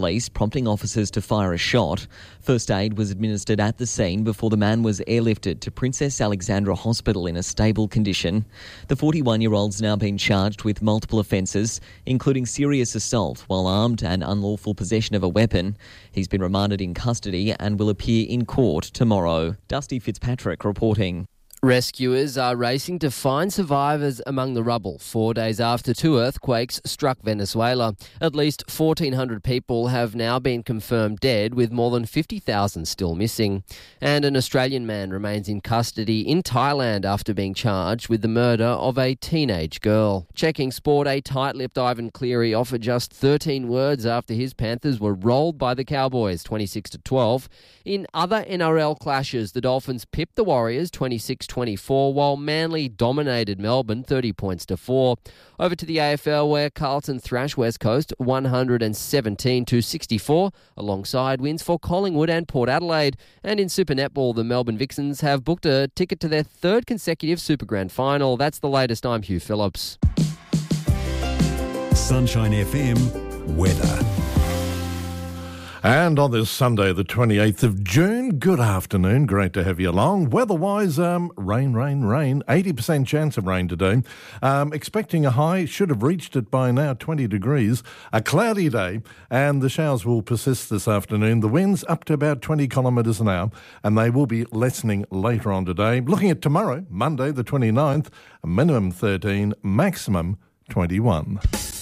Police, prompting officers to fire a shot. First aid was administered at the scene before the man was airlifted to Princess Alexandra Hospital in a stable condition. The 41-year-old's now been charged with multiple offences, including serious assault while armed and unlawful possession of a weapon. He's been remanded in custody and will appear in court tomorrow. Dusty Fitzpatrick reporting. Rescuers are racing to find survivors among the rubble 4 days after two earthquakes struck Venezuela. At least 1,400 people have now been confirmed dead, with more than 50,000 still missing. And an Australian man remains in custody in Thailand after being charged with the murder of a teenage girl. Checking sport, a tight-lipped Ivan Cleary offered just 13 words after his Panthers were rolled by the Cowboys 26-12. In other NRL clashes, the Dolphins pipped the Warriors 26-24, while Manly dominated Melbourne 30-4. Over to the AFL, where Carlton thrashed West Coast 117-64, alongside wins for Collingwood and Port Adelaide. And in Super Netball, the Melbourne Vixens have booked a ticket to their third consecutive Super Grand Final. That's the latest. I'm Hugh Phillips. Sunshine FM weather. And on this Sunday, the 28th of June, good afternoon. Great to have you along. Weather-wise, rain. 80% chance of rain today. Expecting a high, should have reached it by now, 20 degrees. A cloudy day, and the showers will persist this afternoon. The winds up to about 20 kilometres an hour, and they will be lessening later on today. Looking at tomorrow, Monday, the 29th, a minimum 13, maximum 21.